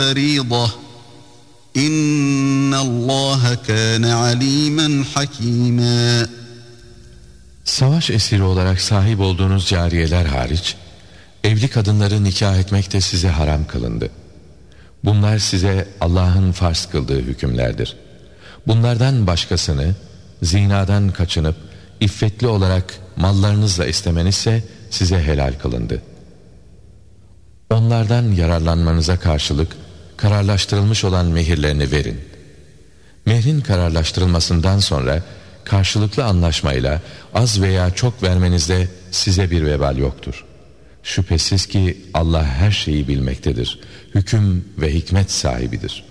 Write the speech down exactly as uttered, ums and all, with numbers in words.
فريضة إن الله كان عليما حكيما. Savaş esiri olarak sahip olduğunuz cariyeler hariç, evli kadınları nikah etmek de size haram kılındı. Bunlar size Allah'ın farz kıldığı hükümlerdir. Bunlardan başkasını zinadan kaçınıp iffetli olarak mallarınızla istemenizse size helal kılındı. Onlardan yararlanmanıza karşılık kararlaştırılmış olan mehirlerini verin. Mehrin kararlaştırılmasından sonra karşılıklı anlaşmayla az veya çok vermenizde size bir vebal yoktur. Şüphesiz ki Allah her şeyi bilmektedir, hüküm ve hikmet sahibidir.